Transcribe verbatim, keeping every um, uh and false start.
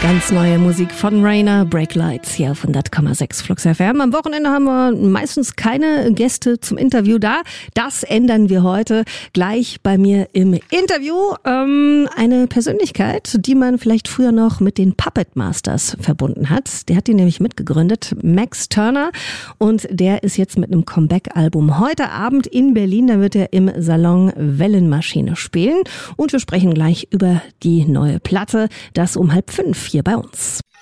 Ganz neue Musik von Rainer, Breaklights hier auf hundert Komma sechs Flux F M. Am Wochenende haben wir meistens keine Gäste zum Interview da. Das ändern wir heute gleich bei mir im Interview. Ähm, eine Persönlichkeit, die man vielleicht früher noch mit den Puppet Masters verbunden hat. Der hat die nämlich mitgegründet, Max Turner. Und der ist jetzt mit einem Comeback-Album heute Abend in Berlin. Da wird er im Salon Wellenmaschine spielen. Und wir sprechen gleich über die neue Platte. Das um halb fünf hier bei uns.